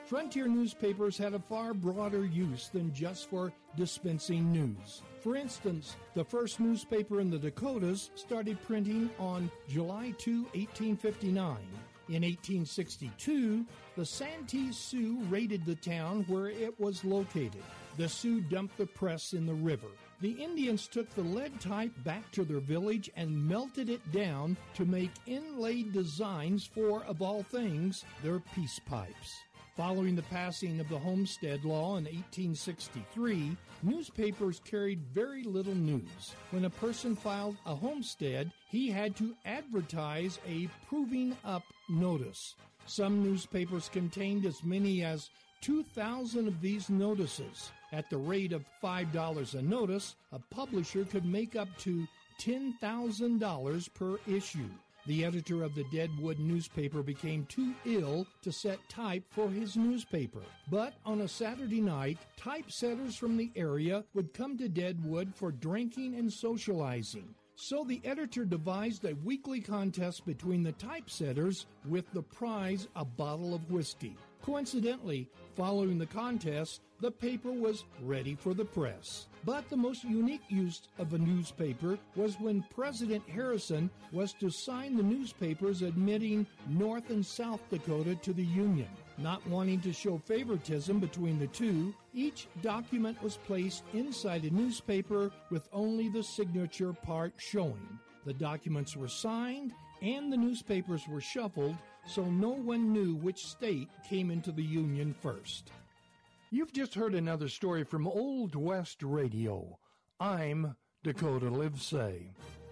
Frontier newspapers had a far broader use than just for dispensing news. For instance, the first newspaper in the Dakotas started printing on July 2, 1859. In 1862, the Santee Sioux raided the town where it was located. The Sioux dumped the press in the river. The Indians took the lead type back to their village and melted it down to make inlaid designs for, of all things, their peace pipes. Following the passing of the Homestead Law in 1863, newspapers carried very little news. When a person filed a homestead, he had to advertise a proving up notice. Some newspapers contained as many as 2,000 of these notices. At the rate of $5 a notice, a publisher could make up to $10,000 per issue. The editor of the Deadwood newspaper became too ill to set type for his newspaper. But on a Saturday night, typesetters from the area would come to Deadwood for drinking and socializing. So the editor devised a weekly contest between the typesetters with the prize a bottle of whiskey. Coincidentally, following the contest, the paper was ready for the press. But the most unique use of a newspaper was when President Harrison was to sign the newspapers admitting North and South Dakota to the Union. Not wanting to show favoritism between the two, each document was placed inside a newspaper with only the signature part showing. The documents were signed and the newspapers were shuffled, so no one knew which state came into the Union first. You've just heard another story from Old West Radio. I'm Dakota Livesay.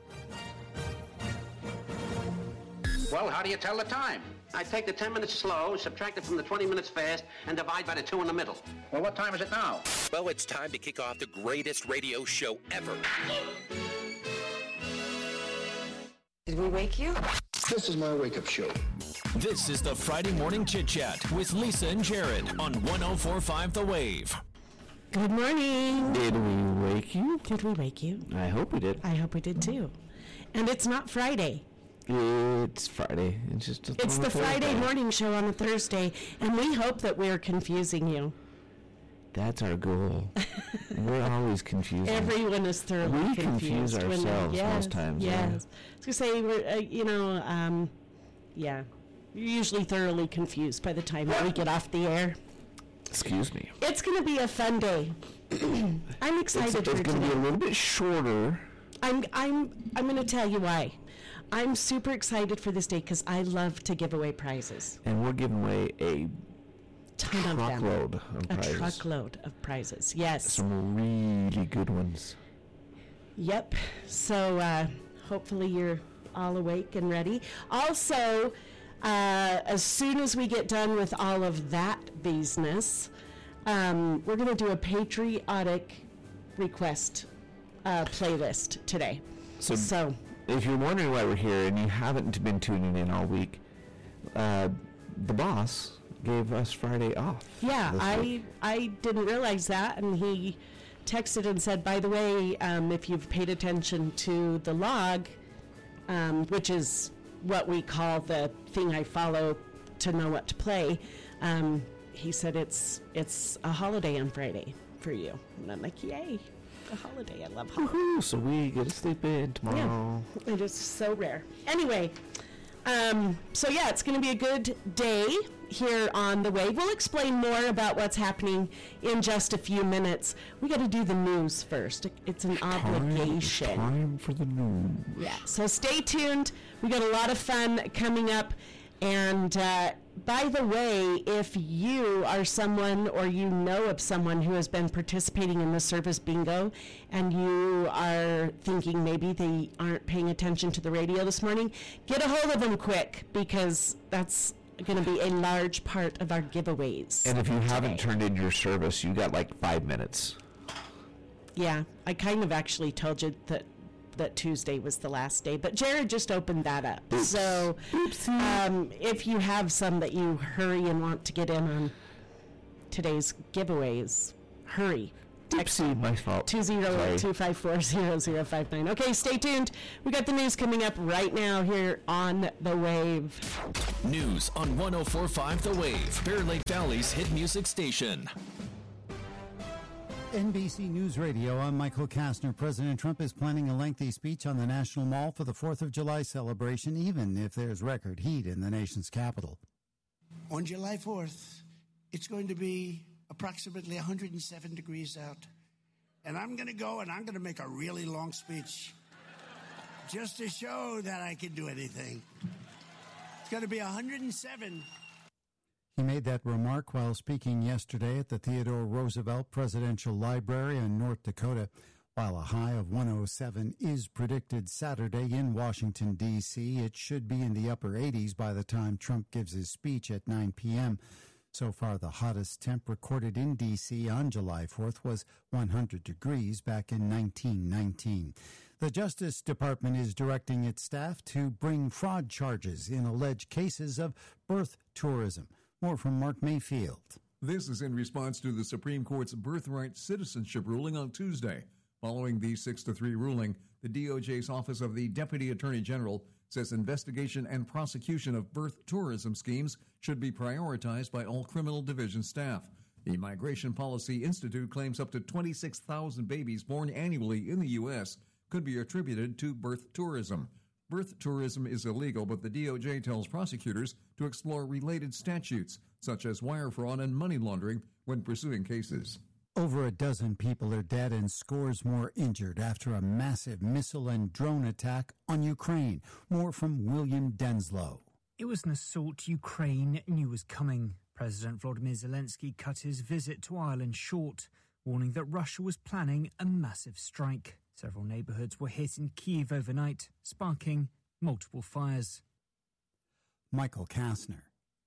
Well, how do you tell the time? I take the 10 minutes slow, subtract it from the 20 minutes fast, and divide by the 2 in the middle. Well, what time is it now? Well, it's time to kick off the greatest radio show ever. Did we wake you? This is my wake-up show. This is the Friday Morning Chit Chat with Lisa and Jared on 104.5 The Wave. Good morning. Did we wake you? Did we wake you? I hope we did. I hope we did too. And it's not Friday. It's Friday. It's the Friday morning show on a Thursday, and we hope that we're confusing you. That's our goal. We're always confusing. Everyone is thoroughly confused. We confuse ourselves most times. Yes. I was going to say, we're, you're usually thoroughly confused by the time that we get off the air. Excuse me. It's going to be a fun day. I'm excited for today. It's going to be a little bit shorter. I'm going to tell you why. I'm super excited for this day because I love to give away prizes. And we're giving away a truckload of prizes. Yes. Some really good ones. Yep. So hopefully you're all awake and ready. Also, as soon as we get done with all of that business, we're going to do a patriotic request playlist today. So if you're wondering why we're here and you haven't been tuning in all week, the boss gave us Friday off. Yeah, I didn't realize that, and he texted and said, by the way, if you've paid attention to the log, which is what we call the thing I follow to know what to play, he said it's a holiday on Friday for you. And I'm like, yay, a holiday. I love holidays. Woohoo, so we get to sleep in tomorrow. Yeah, it is so rare. Anyway, so yeah, it's going to be a good day here on The Wave. We'll explain more about what's happening in just a few minutes. We got to do the news first. It's an obligation. Time for the news. Yeah, so stay tuned. We got a lot of fun coming up. And by the way, if you are someone or you know of someone who has been participating in the service bingo and you are thinking maybe they aren't paying attention to the radio this morning, get a hold of them quick because that's going to be a large part of our giveaways. And if you haven't turned in your service, you got like 5 minutes. Yeah, I kind of actually told you that Tuesday was the last day, but Jared just opened that up. Oops. So if you have some that you hurry and want to get in on today's giveaways, hurry. Oopsie, my fault. 208-254-0059. Okay, stay tuned. We got the news coming up right now here on The Wave. News on 104.5 The Wave, Bear Lake Valley's hit music station. NBC News Radio, I'm Michael Kastner. President Trump is planning a lengthy speech on the National Mall for the 4th of July celebration, even if there's record heat in the nation's capital. On July 4th, it's going to be approximately 107 degrees out. And I'm going to go and I'm going to make a really long speech just to show that I can do anything. It's going to be 107. He made that remark while speaking yesterday at the Theodore Roosevelt Presidential Library in North Dakota, while a high of 107 is predicted Saturday in Washington, D.C. It should be in the upper 80s by the time Trump gives his speech at 9 p.m. So far, the hottest temp recorded in D.C. on July 4th was 100 degrees back in 1919. The Justice Department is directing its staff to bring fraud charges in alleged cases of birth tourism. More from Mark Mayfield. This is in response to the Supreme Court's birthright citizenship ruling on Tuesday. Following the 6-3 ruling, the DOJ's Office of the Deputy Attorney General says investigation and prosecution of birth tourism schemes should be prioritized by all criminal division staff. The Migration Policy Institute claims up to 26,000 babies born annually in the U.S. could be attributed to birth tourism. Birth tourism is illegal, but the DOJ tells prosecutors to explore related statutes, such as wire fraud and money laundering, when pursuing cases. Over a dozen people are dead and scores more injured after a massive missile and drone attack on Ukraine. More from William Denslow. It was an assault Ukraine knew was coming. President Volodymyr Zelensky cut his visit to Ireland short, warning that Russia was planning a massive strike. Several neighborhoods were hit in Kyiv overnight, sparking multiple fires. Michael Kastner,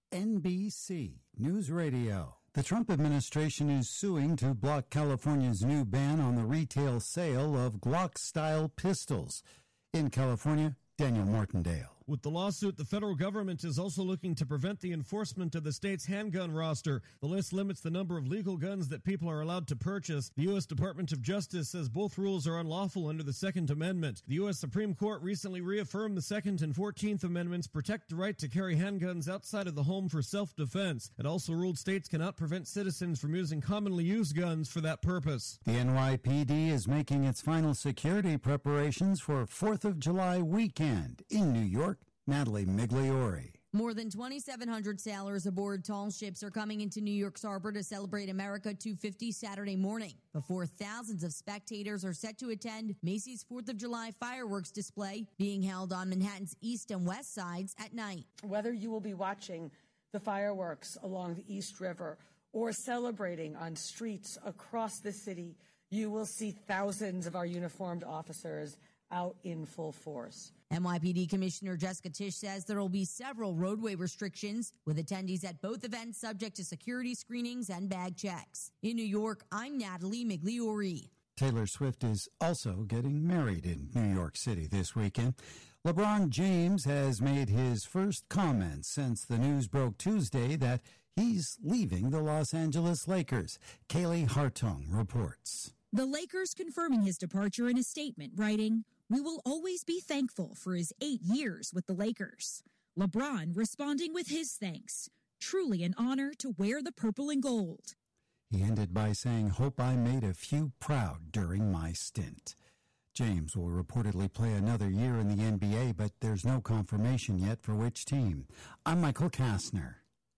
NBC News Radio. The Trump administration is suing to block California's new ban on the retail sale of Glock-style pistols. In California, Daniel Martindale. With the lawsuit, the federal government is also looking to prevent the enforcement of the state's handgun roster. The list limits the number of legal guns that people are allowed to purchase. The U.S. Department of Justice says both rules are unlawful under the Second Amendment. The U.S. Supreme Court recently reaffirmed the Second and 14th Amendments protect the right to carry handguns outside of the home for self-defense. It also ruled states cannot prevent citizens from using commonly used guns for that purpose. The NYPD is making its final security preparations for 4th of July weekend in New York. Natalie Migliori. More than 2,700 sailors aboard tall ships are coming into New York's harbor to celebrate America 250 Saturday morning, before thousands of spectators are set to attend Macy's 4th of July fireworks display being held on Manhattan's east and west sides at night. Whether you will be watching the fireworks along the East River or celebrating on streets across the city, you will see thousands of our uniformed officers out in full force. NYPD Commissioner Jessica Tisch says there will be several roadway restrictions, with attendees at both events subject to security screenings and bag checks. In New York, I'm Natalie Migliori. Taylor Swift is also getting married in New York City this weekend. LeBron James has made his first comments since the news broke Tuesday that he's leaving the Los Angeles Lakers. Kaylee Hartung reports. The Lakers confirming his departure in a statement, writing, "We will always be thankful for his 8 years with the Lakers." LeBron responding with his thanks. "Truly an honor to wear the purple and gold." He ended by saying, "Hope I made a few proud during my stint." James will reportedly play another year in the NBA, but there's no confirmation yet for which team. I'm Michael Kastner.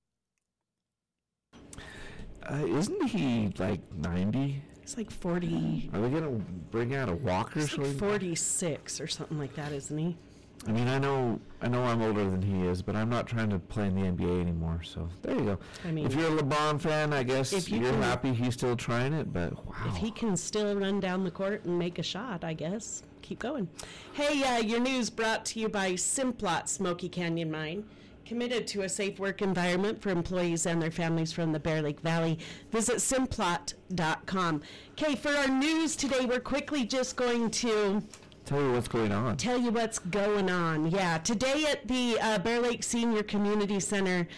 Isn't he like 90? It's like 40. Are they going to bring out a walker? It's like 46 or something like that, isn't he? I mean, I know I'm older than he is, but I'm not trying to play in the NBA anymore, so there you go. I mean, if you're a LeBron fan, I guess you're happy he's still trying it, but wow. If he can still run down the court and make a shot, I guess, keep going. Hey, your news brought to you by Simplot Smoky Canyon Mine. Committed to a safe work environment for employees and their families from the Bear Lake Valley. Visit Simplot.com. Okay, for our news today, we're quickly just going to tell you what's going on. Tell you what's going on. Yeah, today at the Bear Lake Senior Community Center,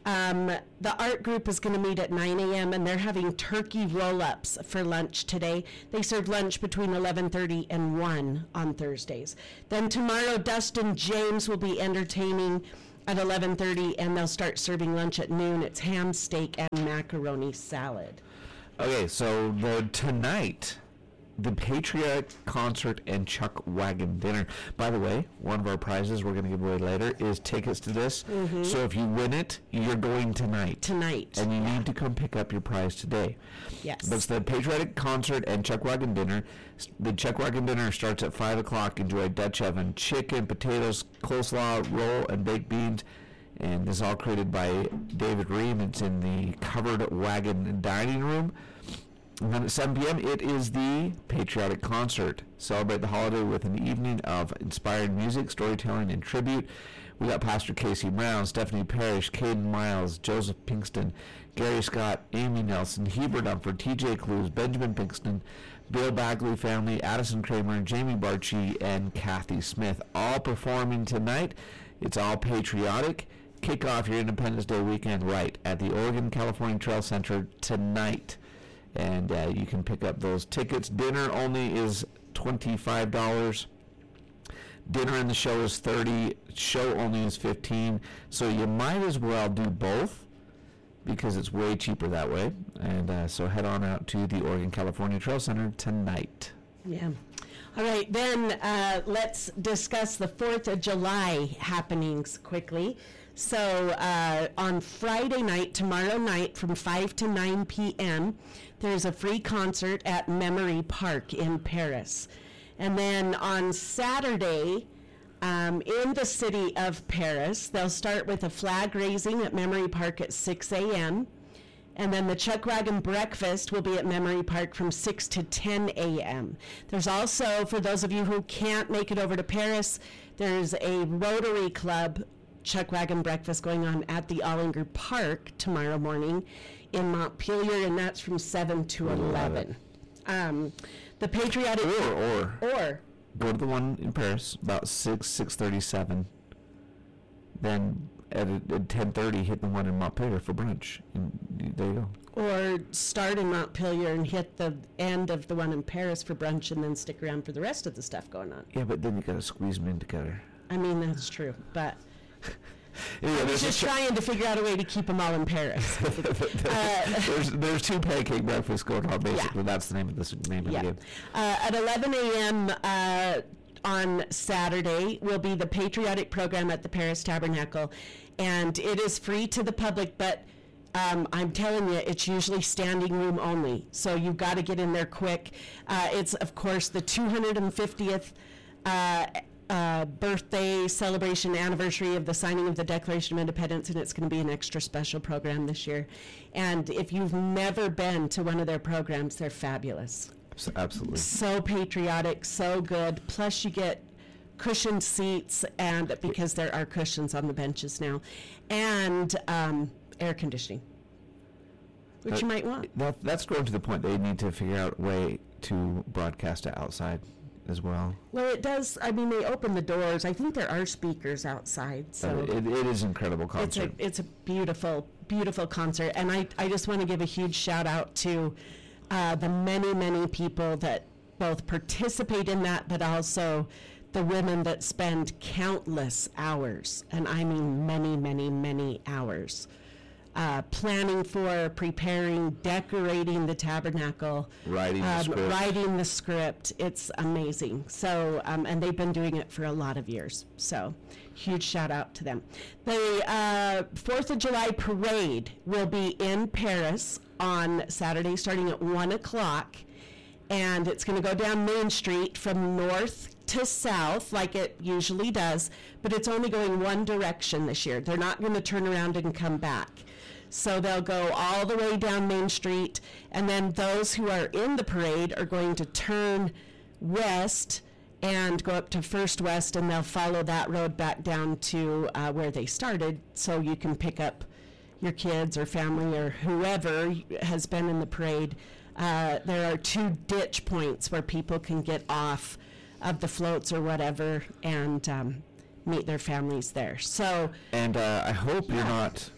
The art group is going to meet at 9 a.m. and they're having turkey roll-ups for lunch today. They serve lunch between 11:30 and 1 on Thursdays. Then tomorrow, Dustin James will be entertaining at 11:30, and they'll start serving lunch at noon. It's ham, steak, and macaroni salad. Okay, so tonight, the Patriotic Concert and Chuck Wagon Dinner. By the way, one of our prizes we're going to give away later is tickets to this. Mm-hmm. So if you win it, you're going tonight. And you need to come pick up your prize today. Yes. But it's the Patriotic Concert and Chuck Wagon Dinner. The Chuck Wagon Dinner starts at 5 o'clock. Enjoy a Dutch oven, chicken, potatoes, coleslaw, roll, and baked beans. And this is all created by David Ream. It's in the Covered Wagon Dining Room. And then at 7 p.m., it is the Patriotic Concert. Celebrate the holiday with an evening of inspired music, storytelling, and tribute. We got Pastor Casey Brown, Stephanie Parrish, Caden Miles, Joseph Pinkston, Gary Scott, Amy Nelson, Heber Dunford, TJ Clues, Benjamin Pinkston, Bill Bagley family, Addison Kramer, Jamie Barchi, and Kathy Smith, all performing tonight. It's all patriotic. Kick off your Independence Day weekend right at the Oregon California Trail Center tonight. And you can pick up those tickets. Dinner only is $25. Dinner and the show is $30. Show only is $15. So you might as well do both because it's way cheaper that way. And so head on out to the Oregon California Trail Center tonight. Yeah. All right, then let's discuss the 4th of July happenings quickly. So on Friday night, tomorrow night, from 5 to 9 p.m., there's a free concert at Memory Park in Paris. And then on Saturday, in the city of Paris, they'll start with a flag raising at Memory Park at 6 a.m., and then the Chuck Wagon Breakfast will be at Memory Park from 6 to 10 a.m. There's also, for those of you who can't make it over to Paris, there's a Rotary Club Chuck Wagon Breakfast going on at the Ollinger Park tomorrow morning in Montpelier, and that's from 7 to 11. The Patriotic... Or go to the one in Paris about 6:37. Then at 10:30, hit the one in Montpelier for brunch. And there you go. Or start in Montpelier and hit the end of the one in Paris for brunch and then stick around for the rest of the stuff going on. Yeah, but then you got to squeeze them in together. I mean, that's true, but... Yeah, I was just trying to figure out a way to keep them all in Paris. There's two pancake breakfasts going on, basically. Yeah. That's the name of the game. At 11 a.m. On Saturday will be the patriotic program at the Paris Tabernacle, and it is free to the public, but I'm telling you, it's usually standing room only, so you've got to get in there quick. It's, of course, the 250th birthday celebration anniversary of the signing of the Declaration of Independence, and it's going to be an extra special program this year. And if you've never been to one of their programs, they're fabulous. Absolutely. So patriotic, so good. Plus you get cushioned seats, and because there are cushions on the benches now, and air conditioning, which you might want. That's going to the point they need to figure out a way to broadcast it outside as well. Well, it does. I mean, they open the doors. I think there are speakers outside. So it is an incredible concert. It's a beautiful, beautiful concert. And I just want to give a huge shout out to the many, many people that both participate in that, but also the women that spend countless hours, and I mean many, many, many hours, planning for, preparing, decorating the tabernacle, writing the script. It's amazing. So, and they've been doing it for a lot of years. So, huge shout out to them. The 4th of July parade will be in Paris on Saturday, starting at 1 o'clock, and it's going to go down Main Street from north to south like it usually does, but it's only going one direction this year. They're not going to turn around and come back. So they'll go all the way down Main Street, and then those who are in the parade are going to turn west and go up to First West, and they'll follow that road back down to where they started, so you can pick up your kids or family or whoever has been in the parade. There are 2 ditch points where people can get off of the floats or whatever and meet their families there. So, and I hope you're not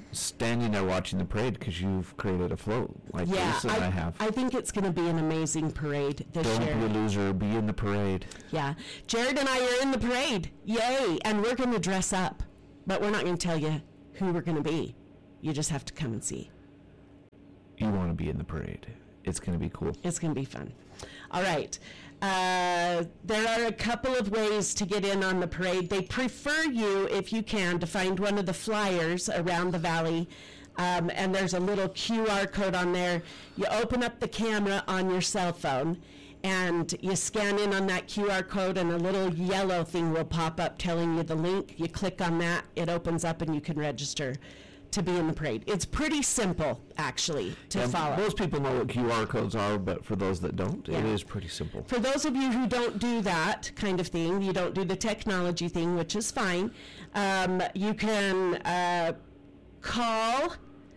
standing there watching the parade because you've created a float like Lisa and I have. I think it's going to be an amazing parade this year. Don't be a loser. Be in the parade. Yeah. Jared and I are in the parade. Yay. And we're going to dress up. But we're not going to tell you who we're going to be. You just have to come and see. You want to be in the parade. It's going to be cool. It's going to be fun. All right. There are a couple of ways to get in on the parade. They prefer you, if you can, to find one of the flyers around the valley. And there's a little QR code on there. You open up the camera on your cell phone, and you scan in on that QR code, and a little yellow thing will pop up telling you the link. You click on that, it opens up, and you can register to be in the parade. It's pretty simple, actually, to follow. Most people know what QR codes are, but for those that don't, it is pretty simple. For those of you who don't do that kind of thing, you don't do the technology thing, which is fine, you can call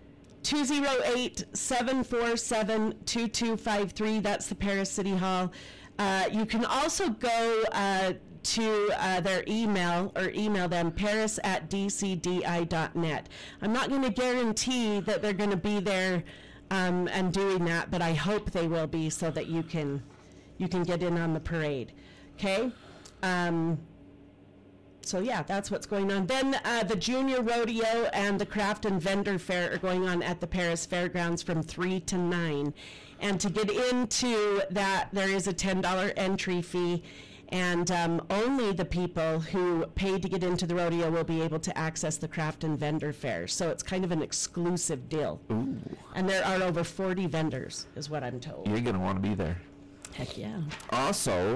208-747-2253. That's the Paris City Hall. You can also go to their email or email them, paris@dcdi.net. I'm not going to guarantee that they're going to be there and doing that, but I hope they will be so that you can get in on the parade. Okay? So yeah, that's what's going on. Then the Junior Rodeo and the Craft and Vendor Fair are going on at the Paris Fairgrounds from 3 to 9. And to get into that, there is a $10 entry fee. And only the people who paid to get into the rodeo will be able to access the Craft and Vendor Fair. So it's kind of an exclusive deal. Ooh. And there are over 40 vendors, is what I'm told. You're going to want to be there. Heck yeah. Also,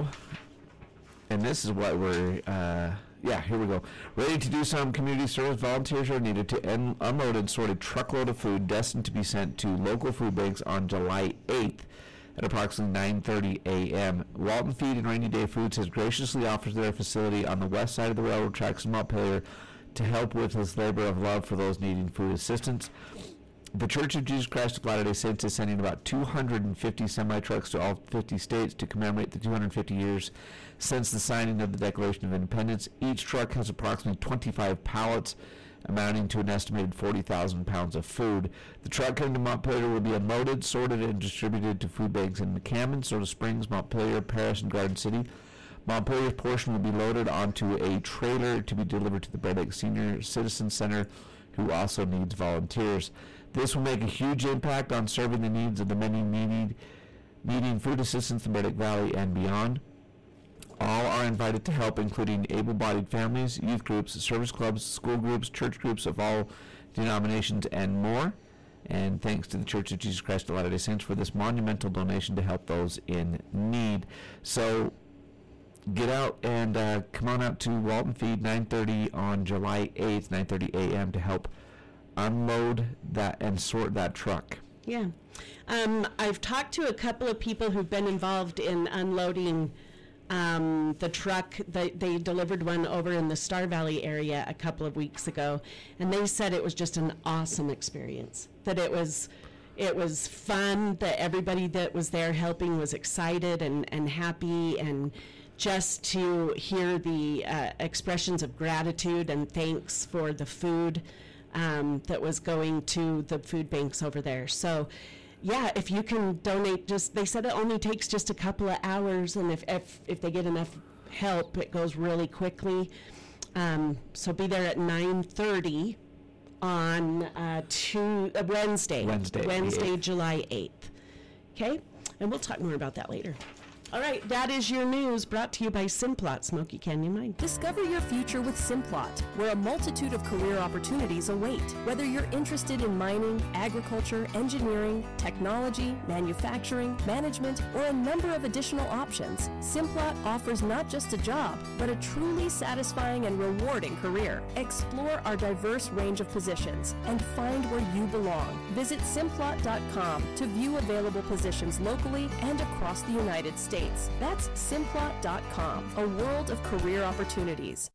and this is what we're, here we go. Ready to do some community service. Volunteers are needed to unload and sort a truckload of food destined to be sent to local food banks on July 8th. At approximately 9:30 a.m. Walton Feed and Rainy Day Foods has graciously offered their facility on the west side of the railroad tracks in Montpelier to help with this labor of love for those needing food assistance. The Church of Jesus Christ of Latter-day Saints is sending about 250 semi-trucks to all 50 states to commemorate the 250 years since the signing of the Declaration of Independence. Each truck has approximately 25 pallets, amounting to an estimated 40,000 pounds of food. The truck coming to Montpelier will be unloaded, sorted, and distributed to food banks in McCammon, Soda Springs, Montpelier, Paris, and Garden City. Montpelier's portion will be loaded onto a trailer to be delivered to the Brent Lake Senior Citizen Center, who also needs volunteers. This will make a huge impact on serving the needs of the many needing food assistance in the Brent Lake Valley and beyond. All are invited to help, including able-bodied families, youth groups, service clubs, school groups, church groups of all denominations, and more. And thanks to the Church of Jesus Christ of Latter-day Saints for this monumental donation to help those in need. So get out and come on out to Walton Feed, 9:30 on July 8th, 9:30 a.m. to help unload that and sort that truck. Yeah. I've talked to a couple of people who've been involved in unloading the truck. They delivered one over in the Star Valley area a couple of weeks ago, and they said it was just an awesome experience, that it was fun, that everybody that was there helping was excited and happy, and just to hear the expressions of gratitude and thanks for the food that was going to the food banks over there. So yeah, if you can donate, they said it only takes just a couple of hours, and if they get enough help, it goes really quickly. So be there at 9:30 on Wednesday, July 8th. Okay? And we'll talk more about that later. All right, that is your news, brought to you by Simplot, Smoky Canyon Mine. Discover your future with Simplot, where a multitude of career opportunities await. Whether you're interested in mining, agriculture, engineering, technology, manufacturing, management, or a number of additional options, Simplot offers not just a job, but a truly satisfying and rewarding career. Explore our diverse range of positions and find where you belong. Visit Simplot.com to view available positions locally and across the United States. That's Simplot.com, a world of career opportunities.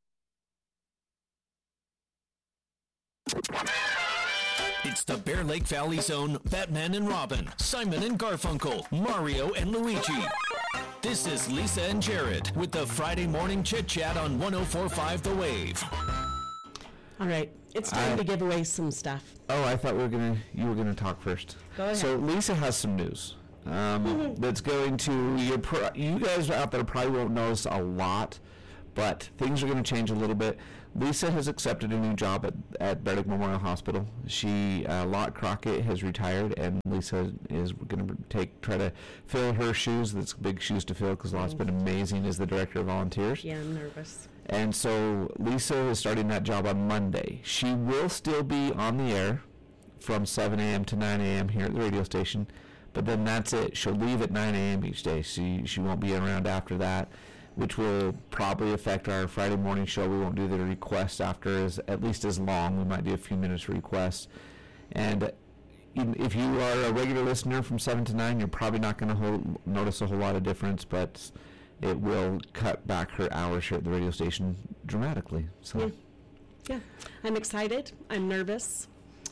It's the Bear Lake Valley Zone, Batman and Robin, Simon and Garfunkel, Mario and Luigi. This is Lisa and Jared with the Friday Morning Chit Chat on 104.5 The Wave. All right, It's time to give away some stuff. Oh, I thought you were gonna talk first. Go ahead. So Lisa has some news. That's going to, you guys out there probably won't notice a lot, but things are going to change a little bit. Lisa has accepted a new job at Bear Lake Memorial Hospital. Lot Crockett has retired, and Lisa is going to try to fill her shoes. That's big shoes to fill because Lot's been amazing as the director of volunteers. Yeah, I'm nervous. And so Lisa is starting that job on Monday. She will still be on the air from 7 a.m. to 9 a.m. here at the radio station. But then that's it. She'll leave at 9 a.m. each day. She won't be around after that, which will probably affect our Friday morning show. We won't do the request after at least as long. We might do a few minutes request. And if you are a regular listener from 7 to 9, you're probably not going to notice a whole lot of difference, but it will cut back her hours here at the radio station dramatically. So, yeah. I'm excited. I'm nervous.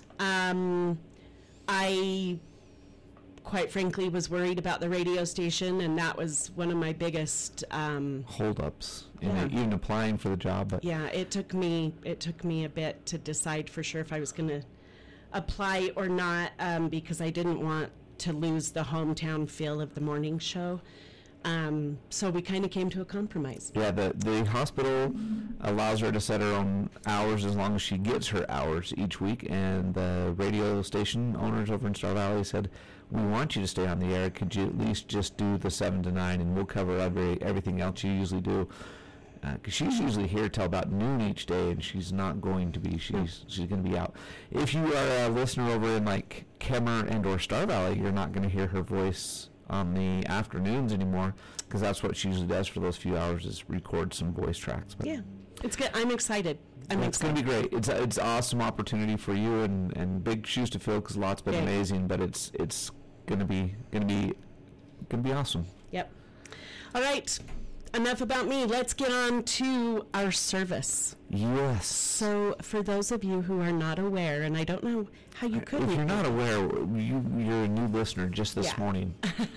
I quite frankly was worried about the radio station, and that was one of my biggest holdups in even applying for the job. But yeah, it took me a bit to decide for sure if I was going to apply or not, because I didn't want to lose the hometown feel of the morning show. So we kind of came to a compromise. Yeah, the hospital allows her to set her own hours as long as she gets her hours each week, and the radio station owners over in Star Valley said, we want you to stay on the air. Could you at least just do the 7 to 9, and we'll cover everything else you usually do. Because she's usually here till about noon each day, and she's not going to be. She's going to be out. If you are a listener over in like Kemmer and or Star Valley, you're not going to hear her voice on the afternoons anymore, because that's what she usually does for those few hours, is record some voice tracks. But yeah, it's good. I'm excited. It's going to be great. It's an awesome opportunity for you, and big shoes to fill because Lot's been amazing. But it's going to be awesome. Yep. All right. Enough about me. Let's get on to our service. Yes. So, for those of you who are not aware, and I don't know how you could be. If you're not aware, you're a new listener just this morning.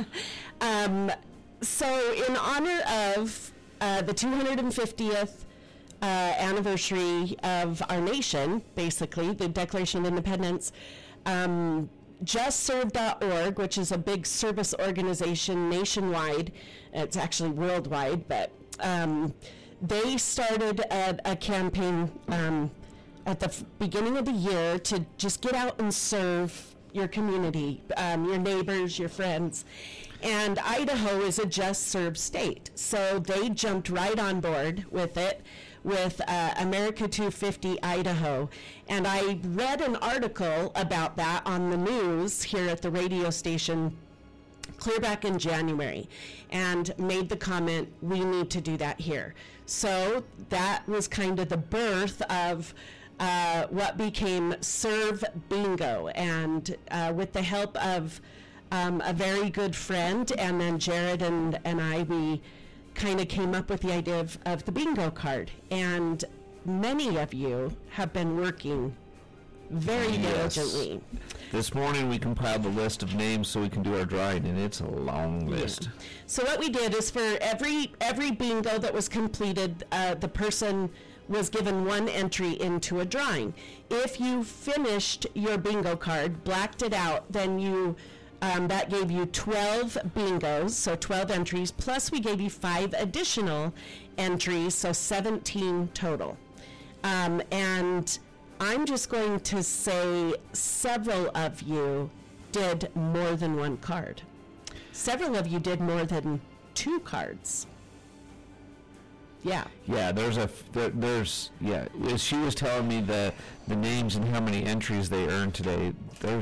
So, in honor of the 250th anniversary of our nation, basically, the Declaration of Independence, JustServe.org, which is a big service organization nationwide, it's actually worldwide, but they started a campaign at the beginning of the year to just get out and serve your community, your neighbors, your friends. And Idaho is a Just Serve state, so they jumped right on board with it, with America 250 Idaho. And I read an article about that on the news here at the radio station clear back in January, and made the comment, we need to do that here. So that was kind of the birth of what became Serve Bingo, and with the help of a very good friend, and then Jared and I, we kind of came up with the idea of the bingo card. And many of you have been working very diligently. This morning we compiled the list of names so we can do our drawing, and it's a long list. Yeah. So what we did is, for every bingo that was completed, the person was given one entry into a drawing. If you finished your bingo card, blacked it out, then you that gave you 12 bingos, so 12 entries, plus we gave you 5 additional entries, so 17 total. And I'm just going to say several of you did more than one card. Several of you did more than 2 cards. Yeah. Yeah, there's as she was telling me the names and how many entries they earned today,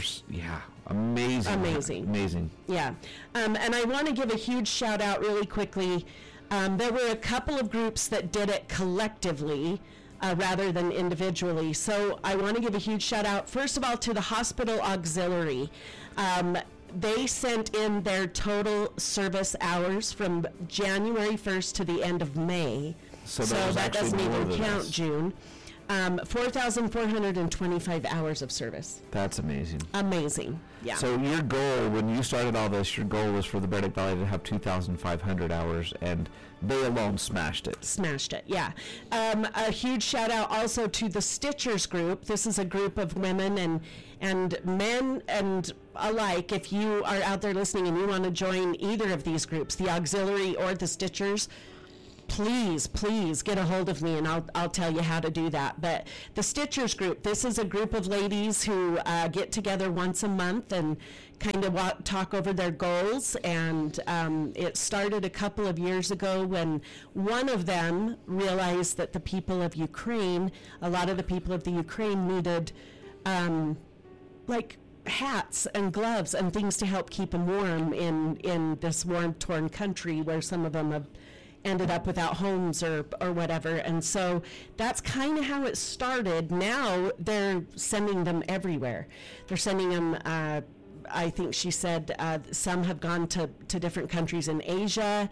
amazing. Yeah. And I want to give a huge shout out really quickly. There were a couple of groups that did it collectively rather than individually. So I want to give a huge shout out, first of all, to the Hospital Auxiliary. They sent in their total service hours from January 1st to the end of May. So that doesn't even count June. 4,425 hours of service. That's amazing. Amazing. Yeah. So your goal, when you started all this, your goal was for the Bear Lake Valley to have 2,500 hours, and they alone smashed it. Smashed it, yeah. A huge shout out also to the Stitchers group. This is a group of women and men and alike. If you are out there listening and you want to join either of these groups, the Auxiliary or the Stitchers, please get a hold of me and I'll tell you how to do that. But the Stitchers group, this is a group of ladies who get together once a month and kind of talk over their goals. And it started a couple of years ago when one of them realized that the people of Ukraine, a lot of the people of the Ukraine needed like hats and gloves and things to help keep them warm in this war-torn country where some of them have ended up without homes or whatever. And so that's kind of how it started. Now they're sending them everywhere. They're sending them, I think she said, some have gone to different countries in Asia,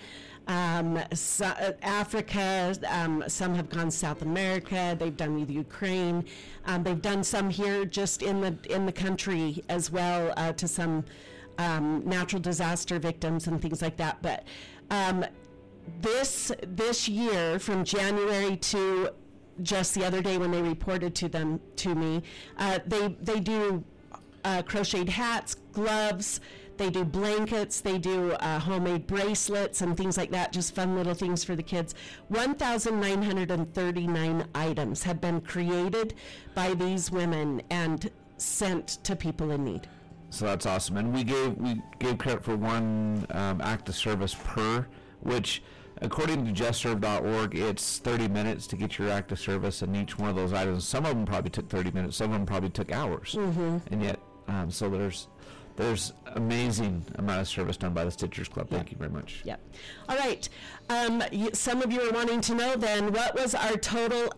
Africa, some have gone South America, they've done the Ukraine, they've done some here just in the country as well, to some natural disaster victims and things like that. But this year, from January to just the other day when they reported to me, they do crocheted hats, gloves, they do blankets, they do homemade bracelets and things like that, just fun little things for the kids. 1,939 items have been created by these women and sent to people in need. So that's awesome. And we gave credit for one act of service per, which according to justserve.org, it's 30 minutes to get your act of service, and each one of those items, some of them probably took 30 minutes, some of them probably took hours. And yet, so there's amazing amount of service done by the Stitchers Club. Thank you very much. Yep. All right. Some of you are wanting to know then, what was our total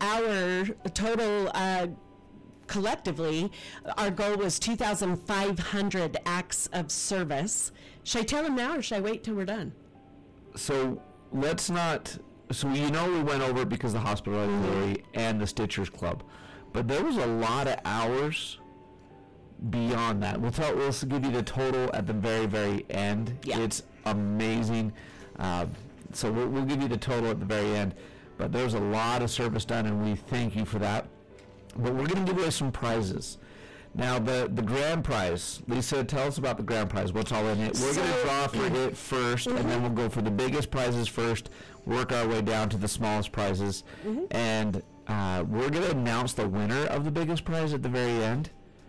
collectively? Our goal was 2,500 acts of service. Should I tell them now or should I wait till we're done? So let's not, so we went over it because of the Hospital Auxiliary and the Stitchers Club, but there was a lot of hours beyond that. We'll give you the total at the very, very end. Yeah. It's amazing. So we'll give you the total at the very end, but there's a lot of service done, and we thank you for that. But we're going to give away some prizes. Now, the grand prize, Lisa, tell us about the grand prize. What's all in it? We're going to draw for it first, and then we'll go for the biggest prizes first, work our way down to the smallest prizes, and we're going to announce the winner of the biggest prize at the very end.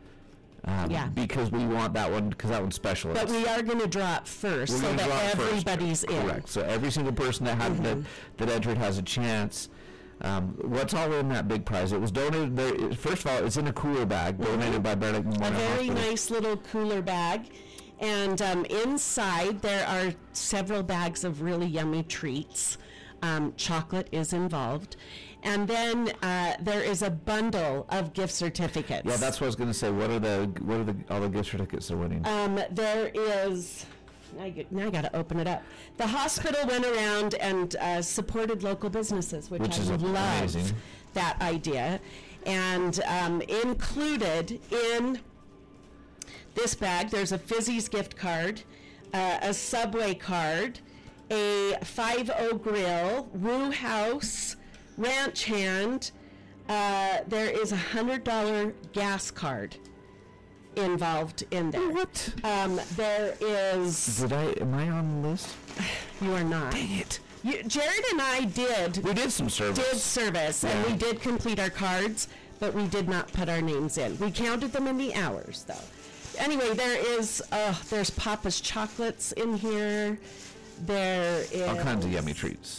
Because we want that one, because that one's special. But we are going to draw it first so that everybody's in. Correct. So every single person that had that entered has a chance. What's all in that big prize? It was donated. First of all, it's in a cooler bag donated by Bear Lake Memorial Hospital. A very nice little cooler bag, and inside there are several bags of really yummy treats. Chocolate is involved, and then there is a bundle of gift certificates. Yeah, that's what I was going to say. What are all the gift certificates they're winning? There is. Now I got to open it up. The hospital went around and supported local businesses, which I love that idea. And included in this bag, there's a Fizzy's gift card, a Subway card, a 5-0 grill, Woo House, Ranch Hand. There is a $100 gas card involved in there. What? There is. Am I on the list? You are not. Dang it. Jared and I did. We did some service. And we did complete our cards, but we did not put our names in. We counted them in the hours, though. Anyway, there's Papa's chocolates in here. There is all kinds of yummy treats.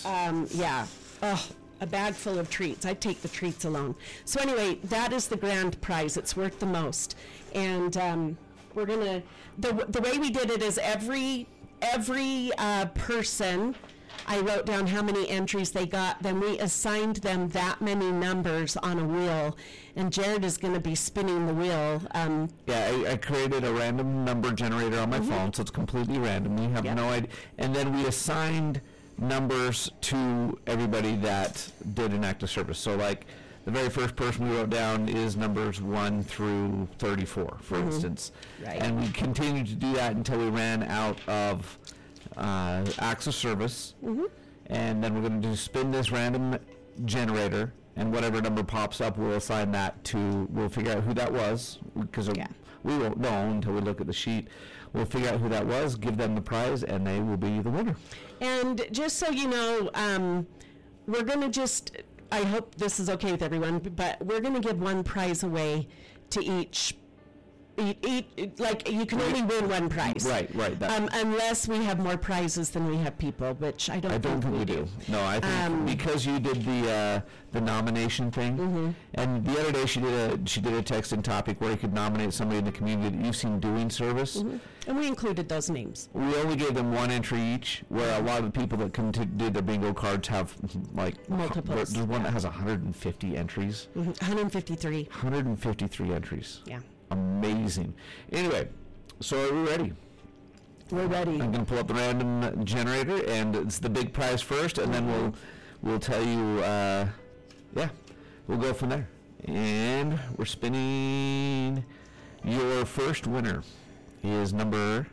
A bag full of treats. I'd take the treats alone. So anyway, that is the grand prize. It's worth the most. And we're gonna the way we did it is every person, I wrote down how many entries they got, then we assigned them that many numbers on a wheel, and Jared is going to be spinning the wheel. I created a random number generator on my phone, so it's completely random. We have no idea. And then we assigned numbers to everybody that did an act of service. So like the very first person we wrote down is numbers 1 through 34, for instance. Right. And we continued to do that until we ran out of acts of service. And then we're going to spin this random generator, and whatever number pops up, we'll assign that to, we'll figure out who that was, because we won't know until we look at the sheet. We'll figure out who that was, give them the prize, and they will be the winner. And just so you know, we're going to just, I hope this is okay with everyone, but we're going to give one prize away to each. Like, you can only win one prize. Right. Unless we have more prizes than we have people, which I don't think we do. No, I think because you did the nomination thing, and the other day she did a text-in topic where you could nominate somebody in the community that you've seen doing service. And we included those names. We only gave them one entry each, where a lot of the people that come to do their bingo cards have like multiples. There's one that has 150 entries. 153. 153 entries. Yeah. Amazing. Anyway, so are we ready? We're ready. I'm going to pull up the random generator, and it's the big prize first, and then we'll tell you, we'll go from there. And we're spinning. Your first winner is number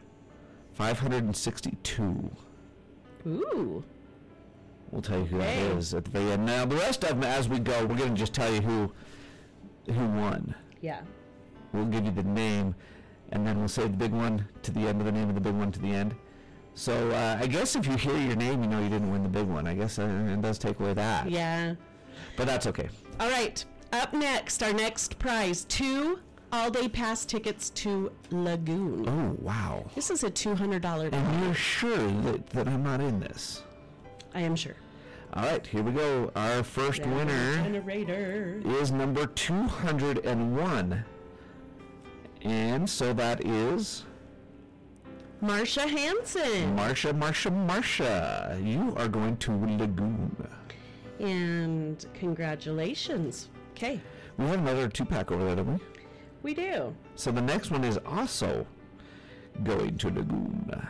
562. Ooh. We'll tell you who that is at the very end. Now, the rest of them, as we go, we're going to just tell you who won. Yeah. We'll give you the name, and then we'll save the big one to the end of the name of the big one to the end. So I guess if you hear your name, you know you didn't win the big one. I guess it does take away that. Yeah. But that's okay. All right. Up next, our next prize, 2 all-day pass tickets to Lagoon. Oh, wow. This is a $200 value. And you're sure that I'm not in this? I am sure. All right, here we go. Our first winner is number 201. And so that is Marsha Hansen. Marsha. You are going to Lagoon. And congratulations. Okay. We have another 2-pack over there, don't we? We do. So the next one is also going to Lagoon.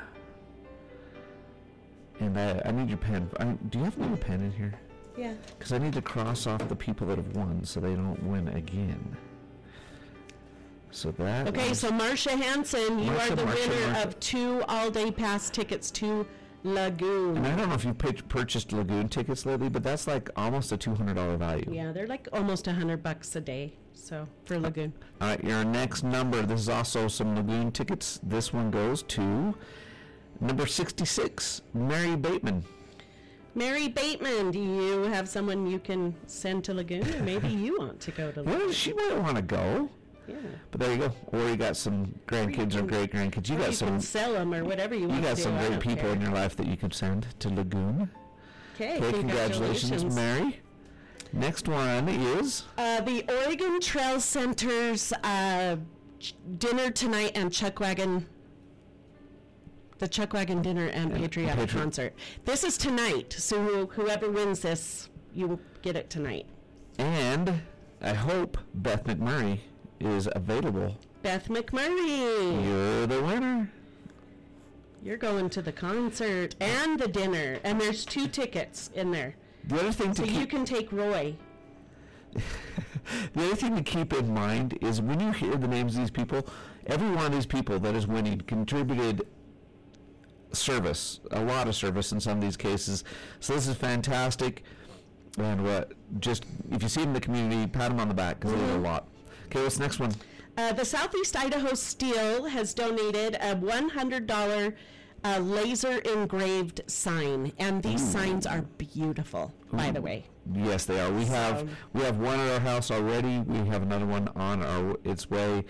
And I need your pen. Do you have another pen in here? Yeah. Because I need to cross off the people that have won so they don't win again. So that. Okay, so Marsha Hansen, you are the winner of 2 all-day pass tickets to Lagoon. And I don't know if you've purchased Lagoon tickets lately, but that's like almost a $200 value. Yeah, they're like almost $100 a day. So for Lagoon. All right, your next number. This is also some Lagoon tickets. This one goes to number 66, Mary Bateman. Mary Bateman, do you have someone you can send to Lagoon? Or maybe you want to go to Lagoon. Well, she might want to go. Yeah. But there you go. Or you got some grandkids or great-grandkids. You can sell them or whatever you want to do. You got some great people in your life that you can send to Lagoon. Okay, congratulations, Mary. Next one is the Oregon Trail Center's dinner tonight and Chuck Wagon. The Chuck Wagon dinner and patriotic concert. This is tonight, so whoever wins this, you will get it tonight. And I hope Beth McMurray is available. Beth McMurray. You're the winner. You're going to the concert and the dinner, and there's 2 tickets in there. The other thing so you can take Roy. The other thing to keep in mind is when you hear the names of these people, every one of these people that is winning contributed service, a lot of service in some of these cases. So this is fantastic. And just if you see them in the community, pat them on the back because they did a lot. Okay, what's the next one? The Southeast Idaho Steel has donated a $100 laser engraved sign, and these signs are beautiful, by the way. Yes, they are. We have one at our house already. We have another one on its way.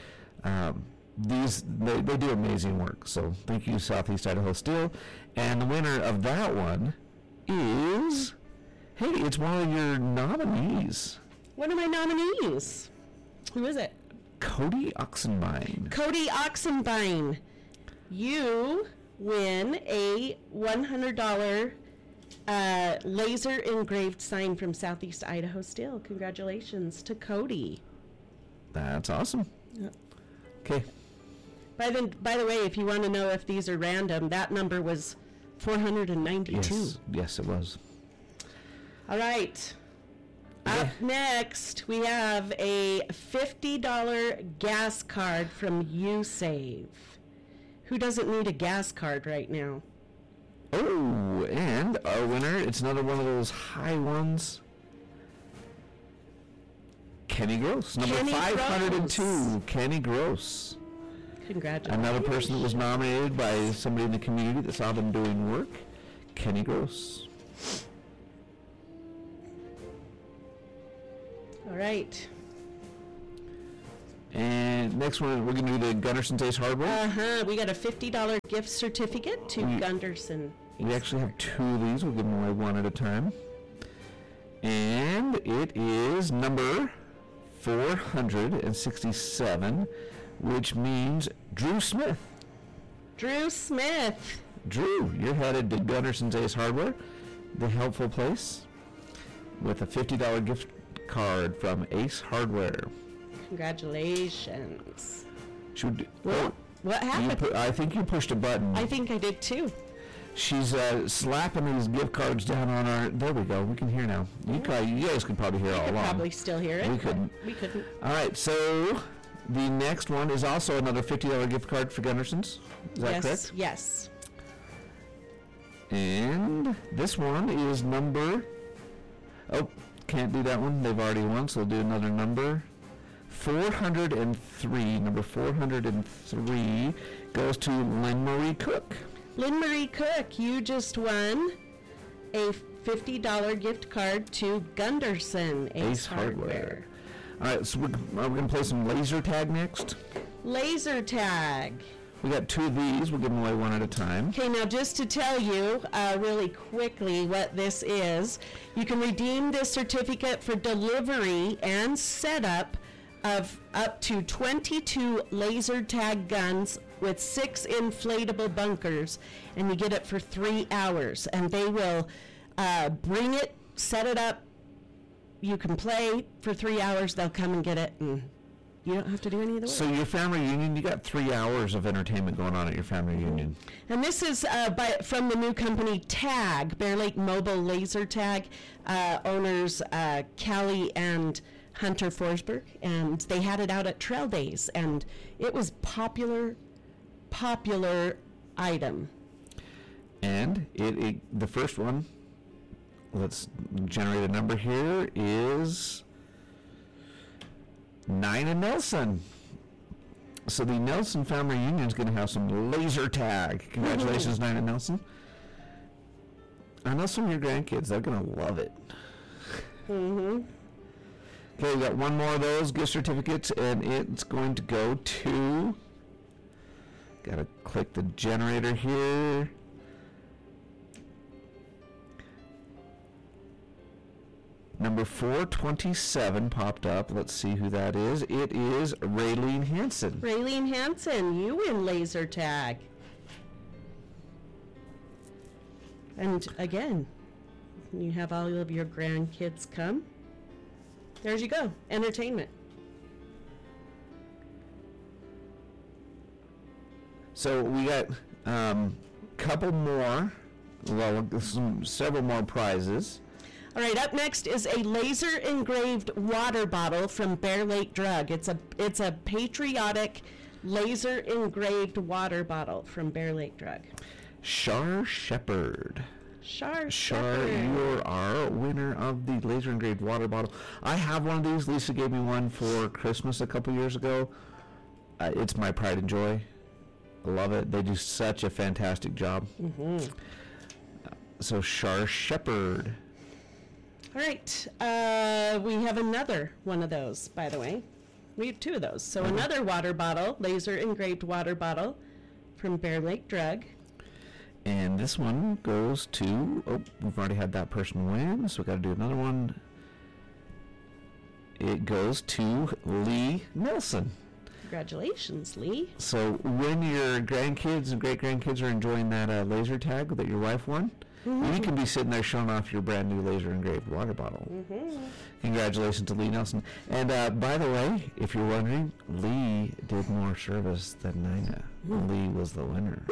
They do amazing work. So thank you, Southeast Idaho Steel. And the winner of that one is, hey, it's one of your nominees. One of my nominees. Who is it? Cody Oxenbein. Cody Oxenbein. You win a $100 laser engraved sign from Southeast Idaho Steel. Congratulations to Cody. That's awesome. Yep. Okay. By the way, if you want to know if these are random, that number was 492. Yes, it was. All right. Is Up next, we have a $50 gas card from USave. Who doesn't need a gas card right now? Oh, and our winner, it's another one of those high ones. Kenny Gross, number Kenny 502, Gross. Kenny Gross. Congratulations. Another person that was nominated by somebody in the community that saw them doing work, Kenny Gross. All right. And next one, we're going to do the Gunderson's Ace Hardware. We got a $50 gift certificate to Gunderson. We actually have two of these. We'll give them away one at a time. And it is number 467, which means Drew Smith. Drew Smith. Drew, you're headed to Gunderson's Ace Hardware, the helpful place, with a $50 gift card from Ace Hardware. Congratulations. What happened? I think you pushed a button. I think I did too. She's slapping these gift cards down on our... There we go. We can hear now. You guys can probably hear all along. Probably still hear it. We couldn't. We couldn't. All right, so the next one is also another $50 gift card for Gunderson's. Is that correct? Yes. And this one is number... Oh, can't do that one. They've already won, so we'll do another number. 403. Number 403 goes to Lynn Marie Cook. Lynn Marie Cook, you just won a $50 gift card to Gunderson Ace Hardware. All right, so we're going to play some laser tag next. Laser tag. We got two of these. We'll give them away one at a time. Okay, now just to tell you really quickly what this is, you can redeem this certificate for delivery and setup of up to 22 laser tag guns with 6 inflatable bunkers, and you get it for 3 hours. And they will bring it, set it up. You can play for 3 hours. They'll come and get it, and you don't have to do any of the work. So your family reunion, you got 3 hours of entertainment going on at your family reunion. And this is from the new company TAG, Bear Lake Mobile Laser Tag, owners Callie and Hunter Forsberg, and they had it out at Trail Days, and it was popular item. And the first one, let's generate a number here, is Nina Nelson. So the Nelson family reunion is going to have some laser tag. Congratulations, Nina Nelson. I know some of your grandkids, they're going to love it. Mm-hmm. Okay, we got one more of those gift certificates, and it's going to go to... Got to click the generator here. Number 427 popped up. Let's see who that is. It is Raylene Hansen. Raylene Hansen, you win laser tag. And again, you have all of your grandkids come. There you go. Entertainment. So we got couple more, several more prizes. All right, up next is a laser engraved water bottle from Bear Lake Drug. It's a patriotic laser engraved water bottle from Bear Lake Drug. Shar Shepherd. Shar, you're our winner of the laser engraved water bottle. I have one of these. Lisa gave me one for Christmas a couple years ago. It's my pride and joy. I love it. They do such a fantastic job. Mm-hmm. So Shar Shepherd. All right, we have another one of those, by the way. We have two of those. So another water bottle, laser engraved water bottle from Bear Lake Drug. And this one goes to, we've already had that person win, so we've got to do another one. It goes to Lee Nelson. Congratulations, Lee. So when your grandkids and great-grandkids are enjoying that laser tag that your wife won, you can be sitting there showing off your brand new laser engraved water bottle. Mm-hmm. Congratulations to Lee Nelson. And by the way, if you're wondering, Lee did more service than Nina. Lee was the winner.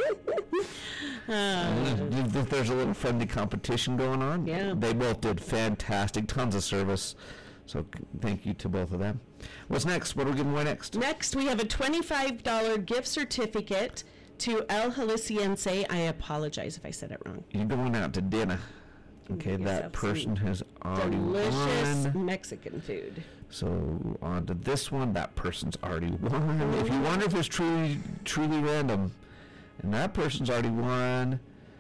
There's a little friendly competition going on. Yeah. They both did fantastic, tons of service. So thank you to both of them. What's next? What are we giving away next? Next, we have a $25 gift certificate to El Jalisciense. I apologize if I said it wrong. You're going out to dinner. Okay, that person has already delicious won. Mexican food. So on to this one. That person's already won. If you wonder if it's truly random, and that person's already won.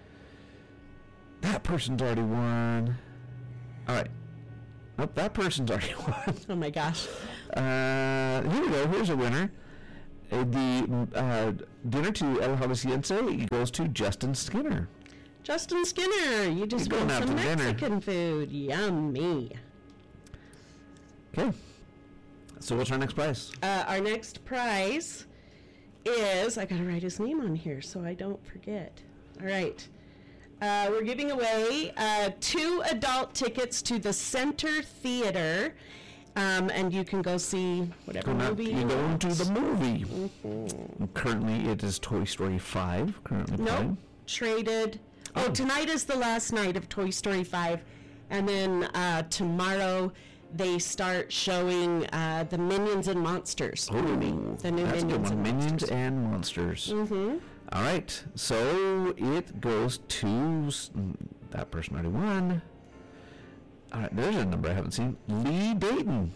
That person's already won. All right. Nope, that person's already won. Oh my gosh. Here we go. Here's a winner. The dinner to El Jalisciense goes to Justin Skinner. Justin Skinner, you just won some Mexican food. Yummy. Okay. So what's our next prize? Our next prize is, I gotta write his name on here so I don't forget. All right. We're giving away 2 adult tickets to the Center Theater, and you can go see whatever movie you go want. into the movie. Mm-hmm. Currently, it is Toy Story 5. Playing. Traded. Oh, tonight is the last night of Toy Story 5, and then tomorrow they start showing the Minions and Monsters movie. The new Minions and Monsters. Mm-hmm. All right, so it goes to that person already won. All right, there's a number I haven't seen. Lee Dayton,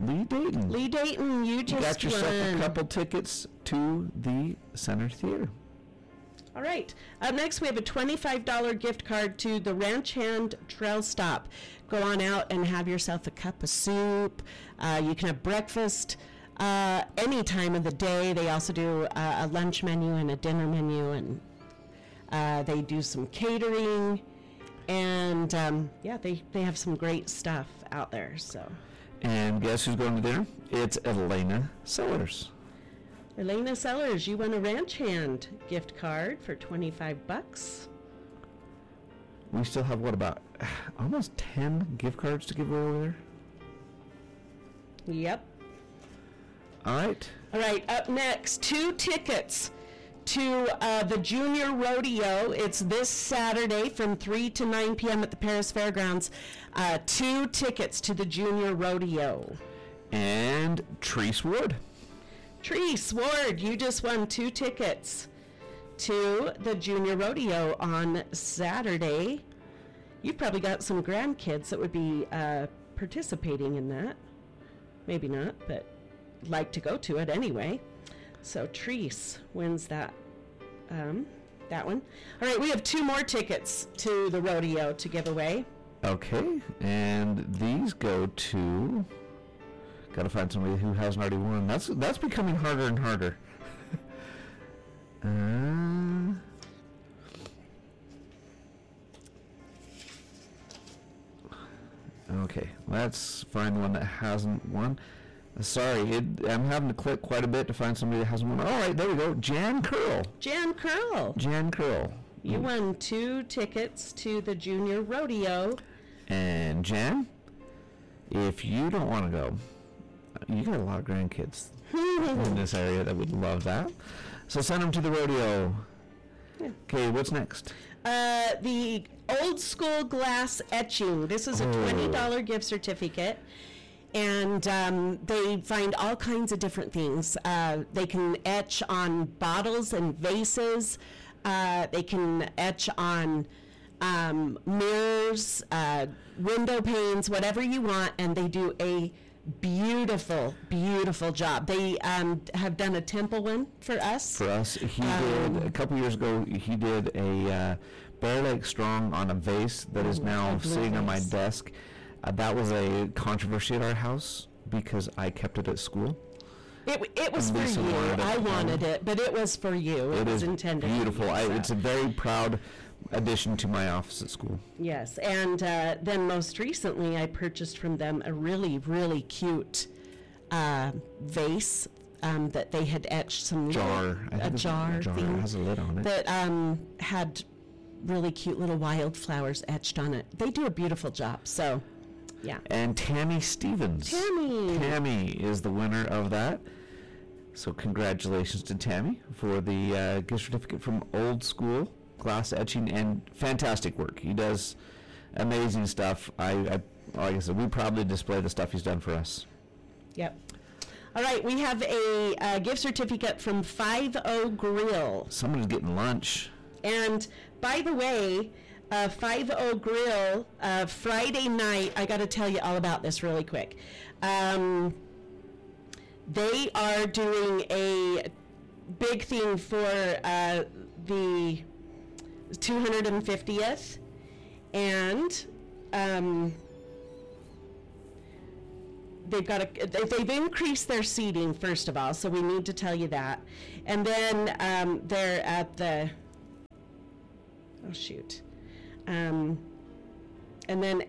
you just got yourself a couple tickets to the Center Theater. All right. Up next, we have a $25 gift card to the Ranch Hand Trail Stop. Go on out and have yourself a cup of soup. You can have breakfast any time of the day. They also do a lunch menu and a dinner menu, and they do some catering. And, they have some great stuff out there. So. And guess who's going to dinner? It's Elena Sellers. Elena Sellers, you won a Ranch Hand gift card for $25. We still have, about almost 10 gift cards to give away over there? Yep. All right. All right, up next, 2 tickets to the Junior Rodeo. It's this Saturday from 3 to 9 p.m. at the Paris Fairgrounds. 2 tickets to the Junior Rodeo. And Treese Ward. Treese Ward, you just won 2 tickets to the Junior Rodeo on Saturday. You've probably got some grandkids that would be participating in that. Maybe not, but like to go to it anyway. So Treese wins that one. All right, we have 2 more tickets to the rodeo to give away. Okay, and these go to... Got to find somebody who hasn't already won. That's becoming harder and harder. Okay, let's find one that hasn't won. Sorry, I'm having to click quite a bit to find somebody that hasn't won. All right, there we go. Jan Curl. Jan Curl. You won 2 tickets to the Junior Rodeo. And Jan, if you don't want to go, you got a lot of grandkids in this area that would love that. So send them to the rodeo. Okay, what's next? The Old School Glass Etching. This is a $20 gift certificate. And they find all kinds of different things. They can etch on bottles and vases. They can etch on mirrors, window panes, whatever you want, and they do a beautiful job. They have done a temple one for us. He did a couple years ago. He did a Bear Lake Strong on a vase that is now sitting on my desk. That was a controversy at our house because I kept it at school. It was for you. I wanted it, but it was for you. It was intended. Beautiful. For you, so. It's a very proud addition to my office at school. Yes, and then most recently I purchased from them a really, really cute vase that they had etched some jar thing. It has a lid on it. That had really cute little wildflowers etched on it. They do a beautiful job, so yeah. And Tammy Stevens. Tammy is the winner of that. So congratulations to Tammy for the gift certificate from Old School Glass Etching, and fantastic work. He does amazing stuff. I Like I said, we probably display the stuff he's done for us. Yep. All right, we have a gift certificate from 50 Grill. Someone's getting lunch. And by the way, 50 Grill, Friday night, I got to tell you all about this really quick. They are doing a big thing for the 250th, and they've increased their seating, first of all, so we need to tell you that. And then they're at the, oh shoot, and then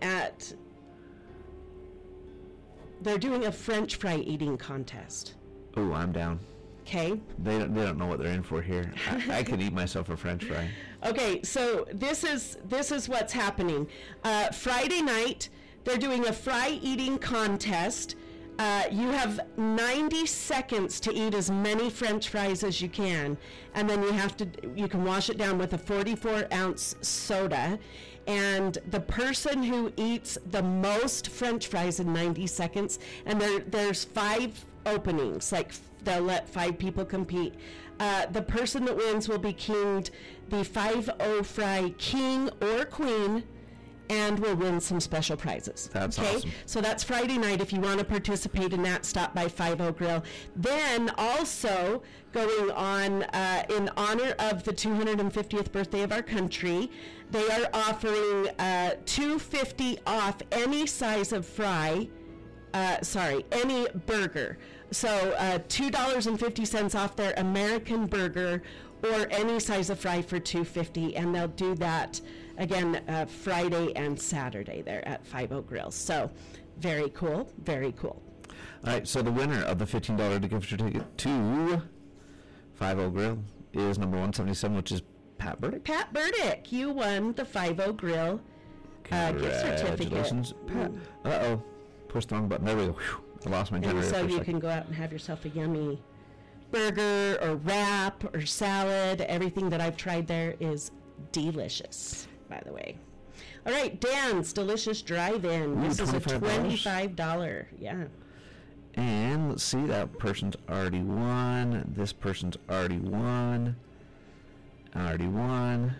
they're doing a French fry eating contest. Oh, I'm down. Okay. They don't know what they're in for here. I could eat myself a French fry. Okay, so this is what's happening. Friday night, they're doing a fry eating contest. You have 90 seconds to eat as many French fries as you can, and then you can wash it down with a 44-ounce soda. And the person who eats the most French fries in 90 seconds, and there's 5 openings, like they'll let 5 people compete. The person that wins will be kinged the 50 Fry King or Queen, and will win some special prizes. That's awesome. So that's Friday night. If you want to participate in that, stop by 50 Grill. Then also going on in honor of the 250th birthday of our country, they are offering $2.50 off any size of fry. Any burger. So $2.50 off their American burger or any size of fry for $2.50, and they'll do that again Friday and Saturday there at 50 Grill. So very cool, very cool. All right, so the winner of the $15 gift certificate to 50 Grill is number 177, which is Pat Burdick. Pat Burdick, you won the 50 Grill gift certificate. Congratulations, Pat. Uh-oh, pushed the wrong button. There we go. Whew. I lost my generator. And so you can go out and have yourself a yummy burger or wrap or salad. Everything that I've tried there is delicious, by the way. All right, Dan's Delicious Drive-In. This is a $25. Yeah. And let's see, that person's already won. This person's already won. Already won.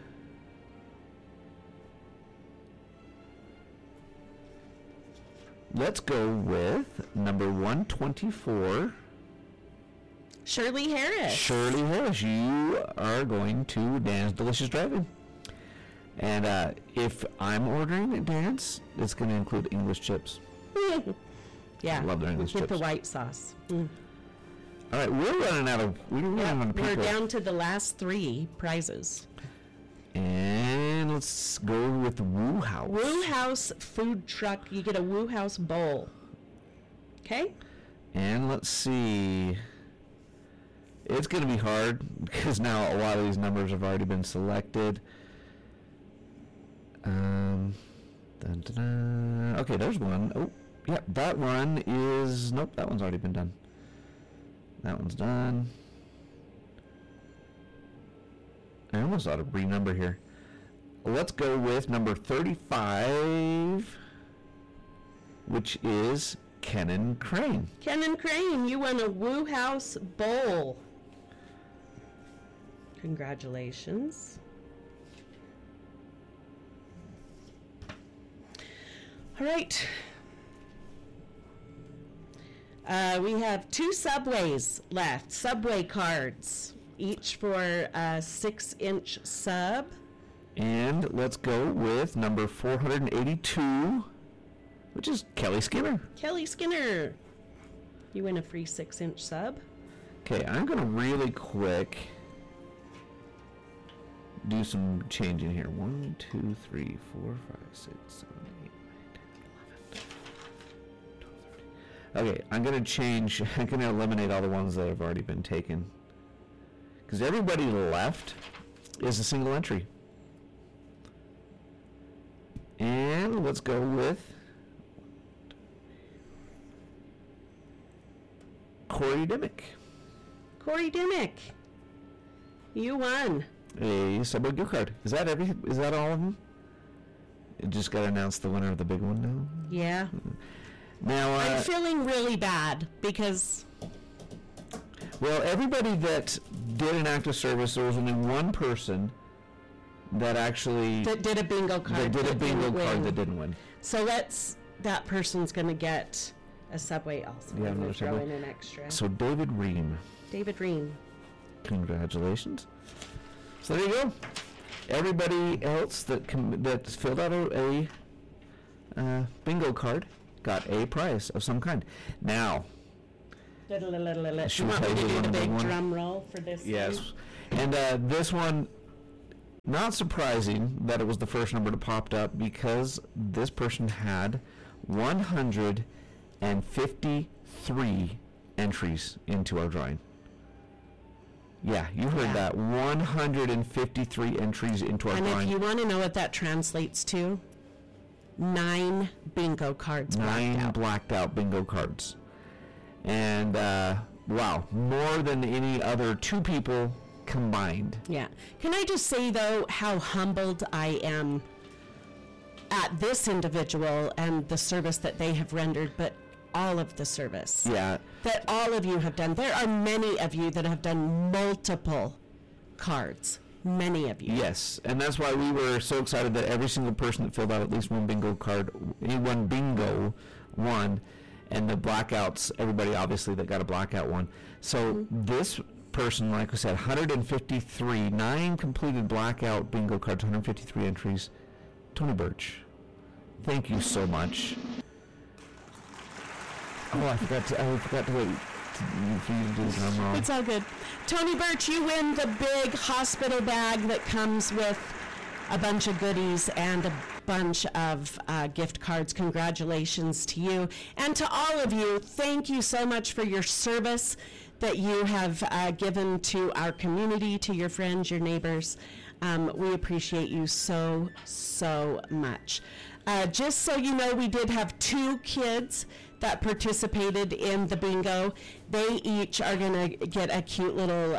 Let's go with number 124. Shirley Harris. Shirley Harris, you are going to Dan's Delicious Drive-In. And if I'm ordering at Dan's, it's going to include English chips. Yeah. I love their English chips. With the white sauce. Mm. All right, we're running out of people. We're down to the last 3 prizes. And let's go with Woo House. Woo House food truck. You get a Woo House bowl. Okay? And let's see. It's going to be hard because now a lot of these numbers have already been selected. Okay, there's one. Oh, yeah, that one is... Nope, that one's already been done. That one's done. I almost ought to renumber here. Let's go with number 35, which is Kenan Crane. Kenan Crane, you won a Woo House bowl. Congratulations. All right. We have 2 Subways left. Subway cards, each for a 6-inch sub. And let's go with number 482, which is Kelly Skinner. Kelly Skinner. You win a free 6-inch sub. Okay, I'm going to really quick do some changing here. 1, 2, 3, 4, 5, 6, 7, 8, 9, 10, 11, 12, 13. Okay, I'm going to change. I'm going to eliminate all the ones that have already been taken. Because everybody left is a single entry. And let's go with Corey Dimmick. Corey Dimmick, you won a Subway gift card. Is that all of them? It just got announced the winner of the big one now. Yeah. Now I'm feeling really bad because... Well, everybody that did an active service, there was only one person that actually... That did a bingo card. That did a bingo card that didn't win. So that person's going to get a Subway also. Yeah, I'm going to throw in an extra. So David Ream. David Ream. Congratulations. So there you go. Everybody else that filled out a bingo card got a prize of some kind. Now... Should we tell you to do the big drum roll for this? Yes. One? And this one, not surprising that it was the first number that popped up because this person had 153 entries into our drawing. Yeah, you heard that. 153 entries into our drawing. And if you want to know what that translates to, 9 bingo cards blacked out. 9 blacked out bingo cards. And wow, more than any other 2 people combined. Yeah. Can I just say, though, how humbled I am at this individual and the service that they have rendered, but all of the service. Yeah. That all of you have done. There are many of you that have done multiple cards. Many of you. Yes, and that's why we were so excited that every single person that filled out at least one bingo card, one bingo, won. And the blackouts, everybody obviously that got a blackout won. So this person, like I said, 153, 9 completed blackout bingo cards, 153 entries. Tony Birch, thank you so much. Oh, I forgot to wait for you to do the drum roll. It's all good. Tony Birch, you win the big hospital bag that comes with a bunch of goodies and a bunch of gift cards. Congratulations to you. And to all of you, thank you so much for your service that you have given to our community, to your friends, your neighbors. We appreciate you so, so much. Just so you know, we did have 2 kids that participated in the bingo. They each are going to get a cute little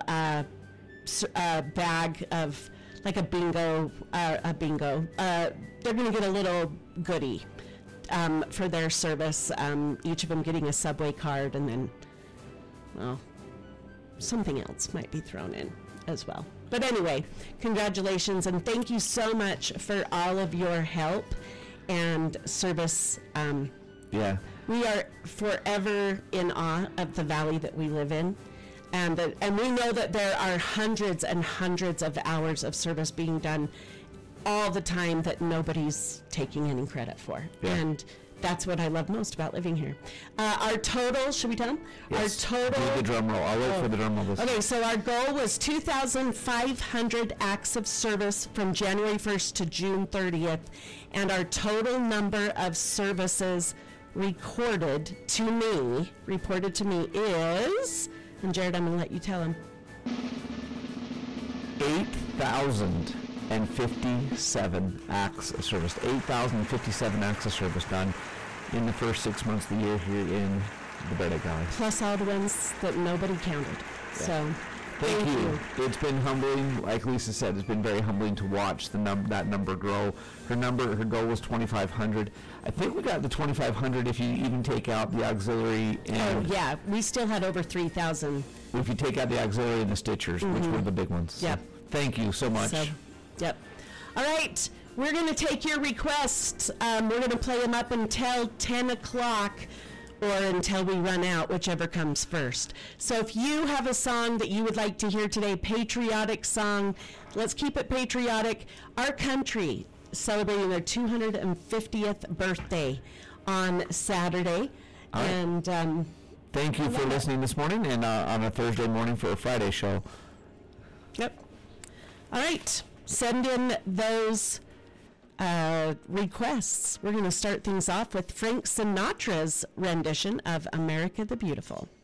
bag of, like a bingo. They're going to get a little goodie for their service. Each of them getting a Subway card, and then, well, something else might be thrown in as well. But anyway, congratulations, and thank you so much for all of your help and service. Yeah. We are forever in awe of the valley that we live in. And we know that there are hundreds and hundreds of hours of service being done all the time that nobody's taking any credit for. Yeah. And that's what I love most about living here. Our total, should we tell them? Yes. Our total... Do the drum roll. I'll wait for the drum roll this time. Okay, so our goal was 2,500 acts of service from January 1st to June 30th. And our total number of services reported to me is... And Jared, I'm going to let you tell him. 8,057 acts of service. 8,057 acts of service done in the first 6 months of the year here in the Bear Lake Valley. Plus all the ones that nobody counted. Yeah. So thank you. It's been humbling. Like Lisa said, it's been very humbling to watch that number grow. Her goal was 2,500. I think we got the 2,500 if you even take out the auxiliary. And yeah, we still had over 3,000. If you take out the auxiliary and the stitchers, which were the big ones. Yep. So, thank you so much. Yep. All right, we're going to take your requests. We're going to play them up until 10 o'clock. Or until we run out, whichever comes first. So if you have a song that you would like to hear today, patriotic song, let's keep it patriotic. Our country celebrating their 250th birthday on Saturday. Right. And thank you for listening this morning and on a Thursday morning for a Friday show. Yep. All right. Send in those requests. We're going to start things off with Frank Sinatra's rendition of America the Beautiful.